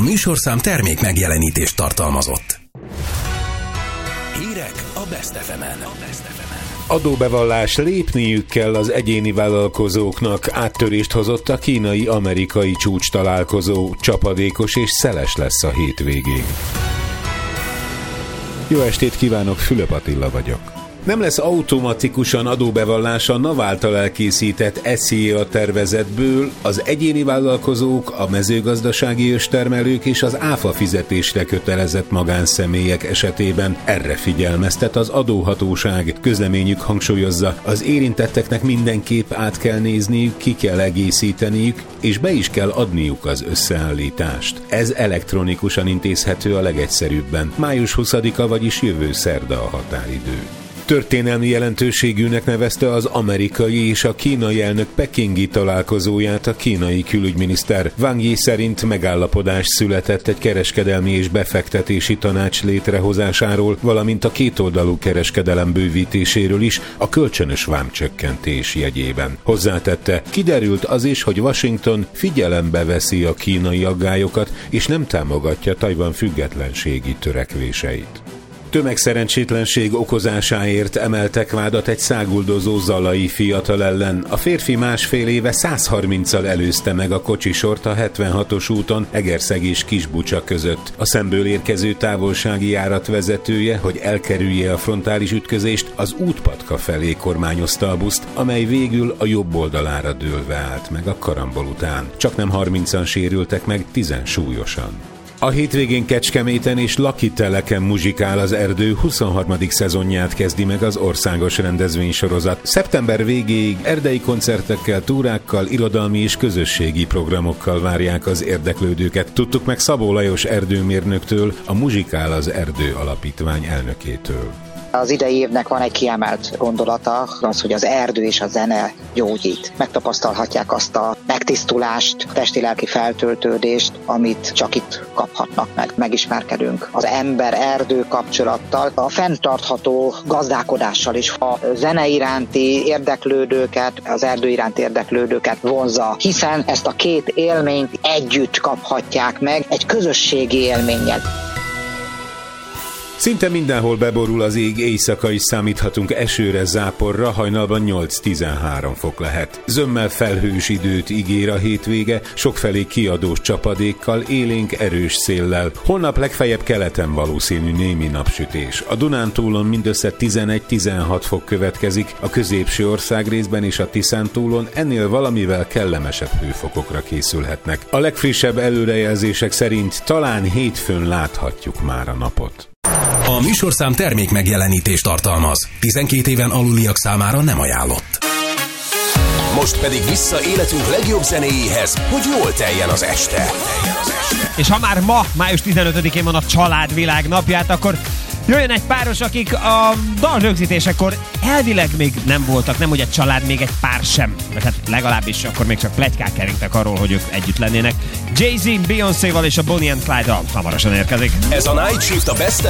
A műsorszám termék megjelenítést tartalmazott. Hírek a Best FM-en. Adóbevallás, lépniük kell az egyéni vállalkozóknak. Áttörést hozott a kínai-amerikai csúcstalálkozó. Csapadékos és szeles lesz a hétvégén. Jó estét kívánok, Fülöp Attila vagyok. Nem lesz automatikusan adóbevallás a NAV által elkészített SZIA tervezetből. Az egyéni vállalkozók, a mezőgazdasági őstermelők és az áfa fizetésre kötelezett magánszemélyek esetében. Erre figyelmeztet az adóhatóság. Közleményük hangsúlyozza, az érintetteknek mindenképp át kell nézniük, ki kell egészíteniük, és be is kell adniuk az összeállítást. Ez elektronikusan intézhető a legegyszerűbben. Május 20-a, vagyis jövő szerda a határidő. Történelmi jelentőségűnek nevezte az amerikai és a kínai elnök pekingi találkozóját a kínai külügyminiszter. Wang Yi szerint megállapodás született egy kereskedelmi és befektetési tanács létrehozásáról, valamint a kétoldalú kereskedelem bővítéséről is a kölcsönös vámcsökkentés jegyében. Hozzátette, kiderült az is, hogy Washington figyelembe veszi a kínai aggályokat és nem támogatja Tajvan függetlenségi törekvéseit. Tömegszerencsétlenség okozásáért emeltek vádat egy száguldozó zalai fiatal ellen. A férfi másfél éve 130-al előzte meg a kocsisort a 76-os úton Egerszeg és Kisbucsa között. A szemből érkező távolsági járat vezetője, hogy elkerülje a frontális ütközést, az útpatka felé kormányozta a buszt, amely végül a jobb oldalára dőlve állt meg a karambol után. Csaknem 30-an sérültek meg, 10-en súlyosan. A hétvégén Kecskeméten és Lakiteleken muzsikál az Erdő 23. szezonját kezdi meg az országos rendezvénysorozat. Szeptember végéig erdei koncertekkel, túrákkal, irodalmi és közösségi programokkal várják az érdeklődőket. Tudtuk meg Szabó Lajos erdőmérnöktől, a Muzsikál az Erdő alapítvány elnökétől. Az idei évnek van egy kiemelt gondolata, az, hogy az erdő és a zene gyógyít. Megtapasztalhatják azt a megtisztulást, testi-lelki feltöltődést, amit csak itt kaphatnak meg. Megismerkedünk az ember-erdő kapcsolattal, a fenntartható gazdálkodással is. A zene iránti érdeklődőket, az erdő iránti érdeklődőket vonzza, hiszen ezt a két élményt együtt kaphatják meg egy közösségi élménnyel. Szinte mindenhol beborul az ég, éjszaka is számíthatunk esőre, záporra, hajnalban 8-13 fok lehet. Zömmel felhős időt ígér a hétvége, sokfelé kiadós csapadékkal, élénk erős széllel. Holnap legfeljebb keleten valószínű némi napsütés. A Dunántúlon mindössze 11-16 fok következik, a középső országrészben és a Tiszántúlon ennél valamivel kellemesebb hőfokokra készülhetnek. A legfrissebb előrejelzések szerint talán hétfőn láthatjuk már a napot. A műsorszám termék megjelenítést tartalmaz. 12 éven aluliak számára nem ajánlott. Most pedig vissza életünk legjobb zenéjéhez, hogy jól teljen az este. És ha már ma, május 15-én van a Családvilág napját, akkor jöjjön egy páros, akik a dal rögzítésekor elvileg még nem voltak, nem ugye család, még egy pár sem. Vagy hát legalábbis akkor még csak pletykák keringtek arról, hogy ők együtt lennének. Jay-Z, Beyoncéval és a Bonnie and Clyde-dal hamarosan érkezik. Ez a Night Shift a Best